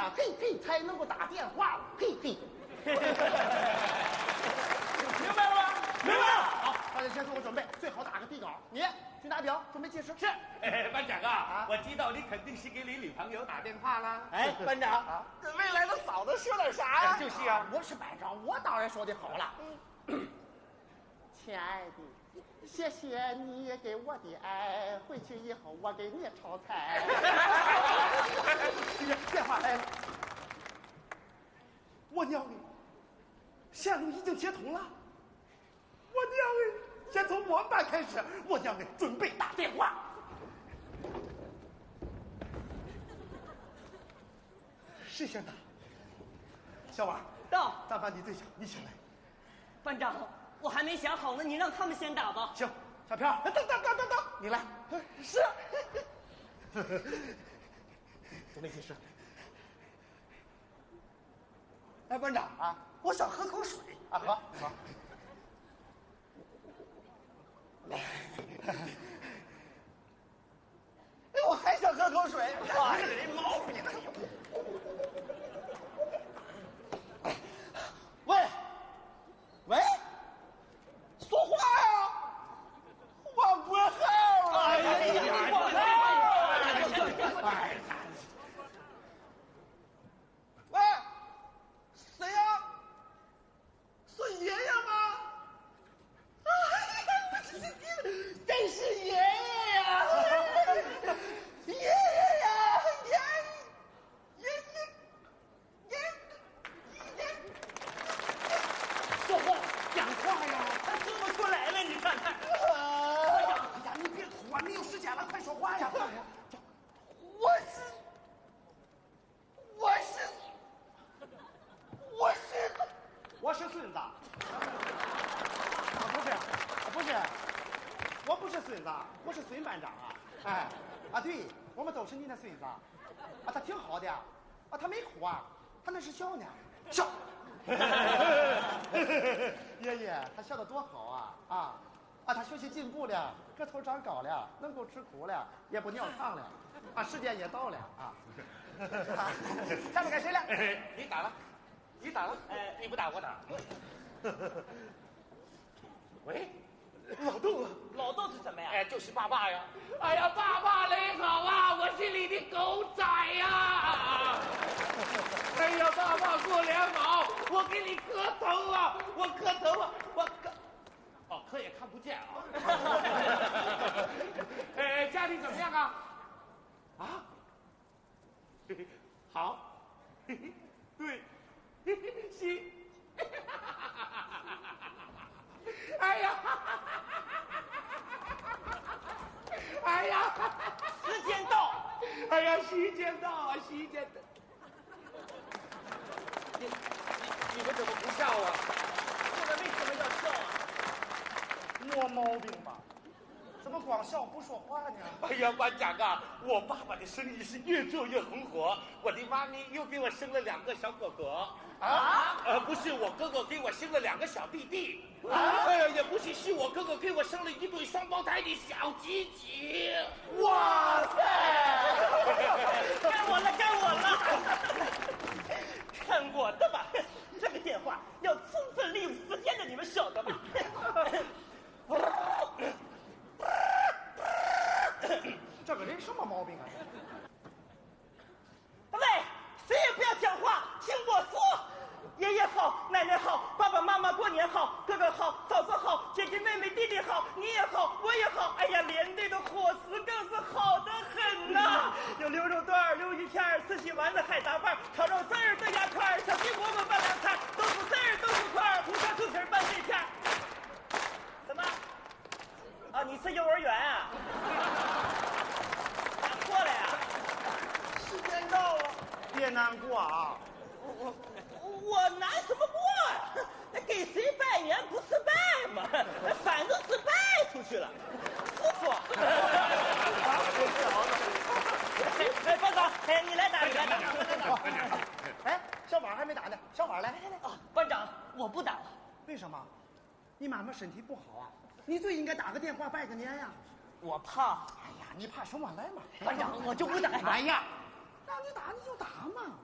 呀，嘿嘿，才能够打电话，嘿嘿。 明白了吗？明白了。 好，大家先做个准备，最好打个底稿。你去拿表，准备计时。 是。班长啊，我知道你肯定是给你女朋友打电话啦。 哎，班长，跟未来的嫂子说点啥呀？ 就是啊， 我是班长，我当然说的好了。亲爱的，谢谢你给我的爱，回去以后我给你炒菜。电话来了，我娘哎，线路已经接通了。我娘哎，先从我们班开始，我娘哎，准备打电话。谁先打？小王到， 咱班的最小，你先来。 班长，我还没想好呢，你让他们先打吧。 行，小飘，等，你来。是。准备计时。哎，班长啊，我想喝口水啊，喝。来。哎，我还想喝口水。哎，这毛病呢？喂，说话呀！我不好了。哎呀，喂，谁呀？是爷爷吗？哎呀，真是爷爷呀！爷爷呀，说话，讲话呀！ 他说不出来了，你看看。 哎呀，你别哭啊，没有时间了，快说话呀！我是孙子。不是，我不是孙子，我是孙班长啊！哎，啊对，我们都是你的孙子啊，他挺好的啊，他没哭啊，他那是笑呢，笑。爷爷，他笑得多好啊！他学习进步了，个头长高了，能够吃苦了，也不尿炕了，时间也到了啊！下面该谁了？ 你打了，你不打我打。喂， 老豆是什么呀？ 哎，就是爸爸呀！哎呀，爸爸你好啊，我是你的狗仔呀！哎呀，爸爸过年好，我给你磕头啊，我磕。哦，磕也看不见啊。家里怎么样啊？啊？好。对。行。哎呀！ 时间到！ 哎呀，时间到！你们怎么不笑啊？ 我们为什么要笑啊？ 没毛病吧？怎么光笑不说话呢？ 哎呀，班长啊，我爸爸的生意是越做越红火，我的妈咪又给我生了2个小哥哥。不是我哥哥给我生了2个小弟弟。也不是，是我哥哥给我生了1对双胞胎的小鸡鸡。 哇塞！ 该我了！看我的吧！这个电话要充分利用时间的，你们晓得吗？ 这个人什么毛病啊？ 喂，谁也不要讲话，听我说。爷爷好，奶奶好，爸爸妈妈过年好，哥哥好，嫂子好，姐姐妹妹弟弟好，你也好，我也好。哎呀，连队的伙食更是好得很呐！有牛肉段、溜鱼片、四喜丸子、海杂拌、烤肉丝儿、炖鸭串、小鸡馍馍拌凉菜、豆腐丝儿、豆腐块、红烧猪皮拌肺片。什么？啊，你是幼儿园啊？打错了呀！ 时间到了，别难过啊！ 我难什么过呀？给谁拜年不是拜吗？反正是拜出去了，师傅。哎，班长，哎，你来打。 哎，小婉还没打呢，小婉来。 班长，我不打了。 为什么？你妈妈身体不好啊，你最应该打个电话拜个年呀。 我怕。 哎呀，你怕什么？来嘛。 班长，我就不打。 哎呀，让你打你就打嘛。